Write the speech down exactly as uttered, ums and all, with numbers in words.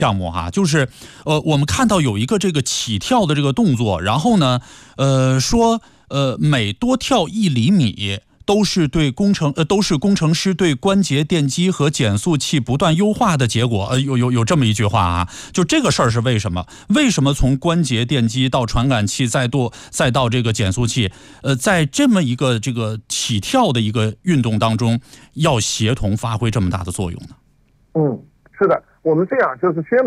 项目哈，就是呃，我们看到有一个这个起跳的这个动作，然后呢，呃，说呃，每多跳一厘米，都是对工程呃，都是工程师对关节电机和减速器不断优化的结果。呃，有有有这么一句话啊，就这个事儿是为什么？为什么从关节电机到传感器，再到再到这个减速器，呃，在这么一个这个起跳的一个运动当中，要协同发挥这么大的作用呢？ 嗯，是的，我们这样就是先